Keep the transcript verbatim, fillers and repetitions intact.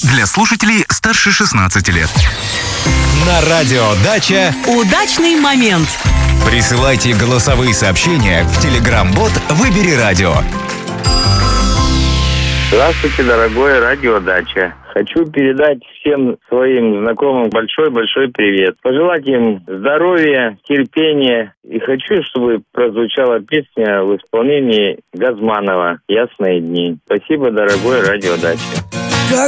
Для слушателей старше шестнадцати лет. На радио «Дача» удачный момент. Присылайте голосовые сообщения в Telegram-бот «Выбери радио». Здравствуйте, дорогое радио «Дача». Хочу передать всем своим знакомым большой-большой привет. Пожелать им здоровья, терпения. И хочу, чтобы прозвучала песня в исполнении Газманова «Ясные дни». Спасибо, дорогое радио «Дача».